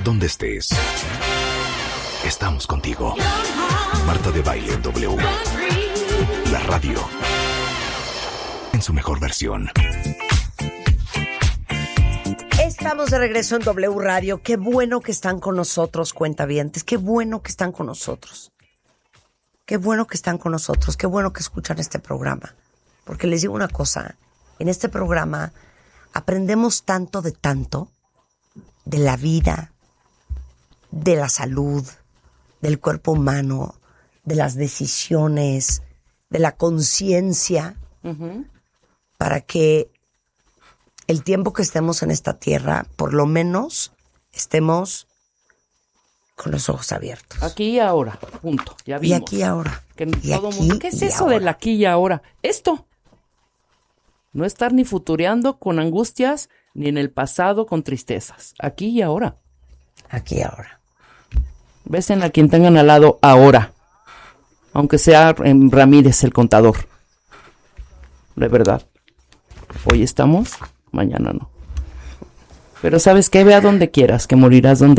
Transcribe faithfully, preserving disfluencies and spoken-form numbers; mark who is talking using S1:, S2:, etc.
S1: donde estés. Estamos contigo. Marta de Baile en W. La radio. En su mejor versión.
S2: Estamos de regreso en W Radio. Qué bueno que están con nosotros, cuentavientes. Qué bueno que están con nosotros. Qué bueno que están con nosotros. Qué bueno que escuchan este programa. Porque les digo una cosa. En este programa aprendemos tanto de tanto. De la vida. De la salud. Del cuerpo humano. De las decisiones. De la conciencia. Uh-huh. Para que el tiempo que estemos en esta tierra, por lo menos, estemos con los ojos abiertos.
S3: Aquí y ahora, punto. Ya vimos.
S2: Y aquí y ahora.
S3: Que
S2: y
S3: todo
S2: aquí
S3: mundo, ¿qué es eso
S2: ahora?
S3: del aquí y ahora? Esto. No estar ni futureando con angustias, ni en el pasado con tristezas. Aquí y ahora.
S2: Aquí y ahora.
S3: Besen a quien tengan al lado ahora. Aunque sea en Ramírez el contador. De verdad. Hoy estamos, mañana no. Pero ¿sabes qué? Ve a donde quieras, que morirás donde